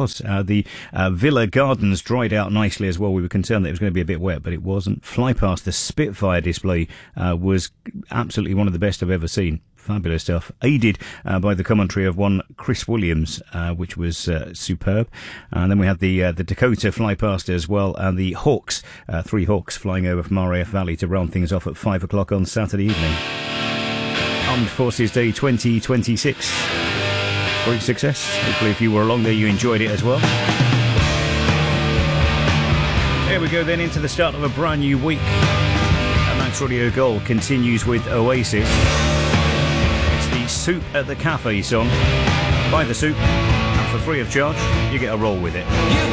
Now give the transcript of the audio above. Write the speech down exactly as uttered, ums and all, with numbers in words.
was. Uh, the uh, Villa Gardens dried out nicely as well. We were concerned that it was going to be a bit wet, but it wasn't. Fly past the Spitfire display uh, was absolutely one of the best I've ever seen. Fabulous stuff. Aided uh, by the commentary of one Chris Williams, uh, which was uh, superb. And then we had the uh, the Dakota fly past as well, and the Hawks, uh, three Hawks flying over from R A F Valley to round things off at five o'clock on Saturday evening. Armed Forces Day twenty twenty-six. Great success. Hopefully if you were along there you enjoyed it as well. Here we go then into the start of a brand new week. And Manx Radio Gold continues with Oasis. The Soup at the Cafe song. Buy the soup, and for free of charge, you get a roll with it.